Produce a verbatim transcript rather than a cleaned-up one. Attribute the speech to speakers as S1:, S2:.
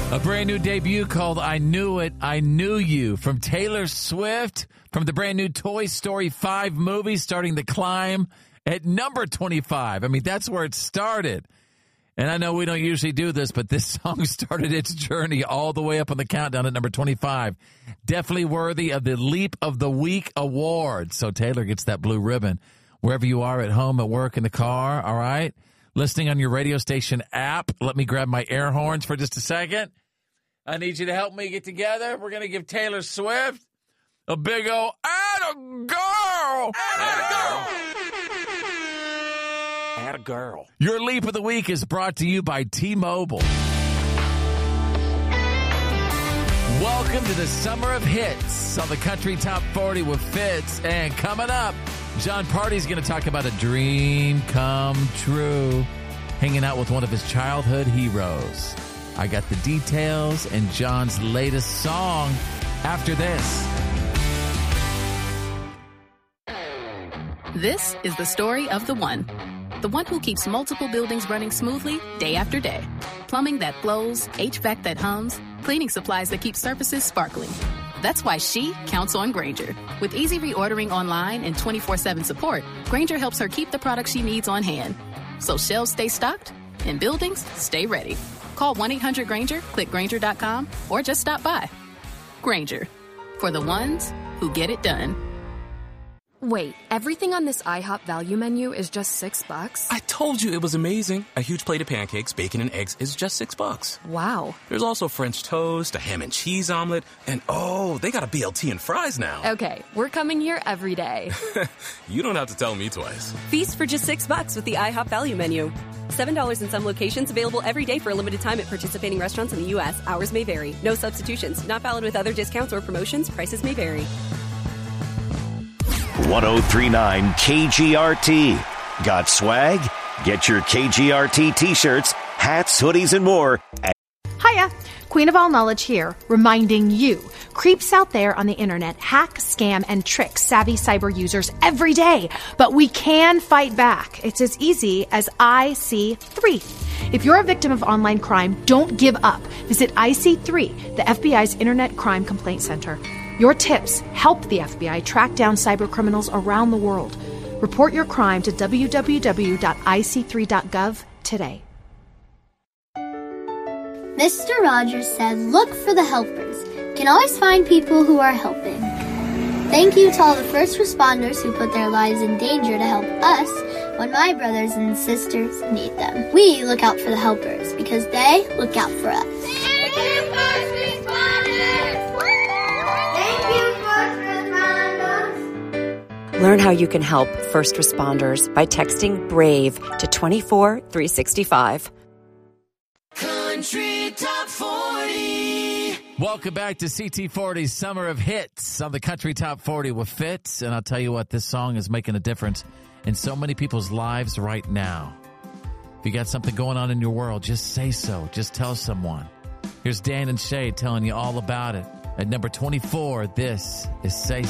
S1: A brand new debut called I Knew It, I Knew You from Taylor Swift from the brand new Toy Story five movie starting to climb at number twenty-five. I mean, that's where it started. And I know we don't usually do this, but this song started its journey all the way up on the countdown at number twenty-five. Definitely worthy of the Leap of the Week award. So Taylor gets that blue ribbon wherever you are, at home, at work, in the car, all right? Listening on your radio station app. Let me grab my air horns for just a second. I need you to help me get together. We're going to give Taylor Swift a big old atta girl. Atta girl. Atta girl. Your Leap of the Week is brought to you by T-Mobile. Welcome to the Summer of Hits on the Country Top forty with Fitz. And coming up, John Party's going to talk about a dream come true, hanging out with one of his childhood heroes. I got the details and John's latest song after this.
S2: This is the story of the one. The one who keeps multiple buildings running smoothly day after day. Plumbing that flows, H V A C that hums, cleaning supplies that keep surfaces sparkling. That's why she counts on Grainger. With easy reordering online and twenty-four seven support, Grainger helps her keep the products she needs on hand. So shelves stay stocked and buildings stay ready. Call one eight hundred Grainger, click Grainger dot com, or just stop by. Grainger, for the ones who get it done.
S3: Wait, everything on this IHOP value menu is just six bucks?
S4: I told you it was amazing. A huge plate of pancakes, bacon, and eggs is just six bucks.
S3: Wow.
S4: There's also French toast, a ham and cheese omelet, and oh, they got a B L T and fries now.
S3: Okay, we're coming here every day.
S4: You don't have to tell me twice.
S5: Feast for just six bucks with the IHOP value menu. seven dollars in some locations, available every day for a limited time at participating restaurants in the U S. Hours may vary. No substitutions. Not valid with other discounts or promotions. Prices may vary.
S6: one oh three point nine K G R T. Got swag? Get your K G R T t-shirts, hats, hoodies, and more.
S7: Hiya, Queen of All Knowledge here, reminding you, creeps out there on the internet hack, scam, and trick savvy cyber users every day. But we can fight back. It's as easy as I C three. If you're a victim of online crime, don't give up. Visit I C three, the F B I's Internet Crime Complaint Center. Your tips help the F B I track down cyber criminals around the world. Report your crime to w w w dot i c three dot gov today.
S8: Mister Rogers said, look for the helpers. You can always find people who are helping. Thank you to all the first responders who put their lives in danger to help us when my brothers and sisters need them. We look out for the helpers because they look out for us. Thank you, first responders! Thank you, first responders!
S9: Learn how you can help first responders by texting BRAVE to two four three six five.
S1: Country Top forty. Welcome back to C T forty's Summer of Hits on the Country Top forty with Fitz. And I'll tell you what, this song is making a difference in so many people's lives right now. If you got something going on in your world, just say so. Just tell someone. Here's Dan and Shay telling you all about it. At number twenty-four, this is Say